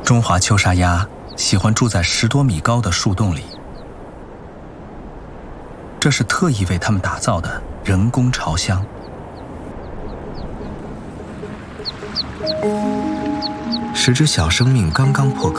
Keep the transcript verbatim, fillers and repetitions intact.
中华秋沙鸭喜欢住在十多米高的树洞里，这是特意为它们打造的人工巢箱。十只小生命刚刚破壳，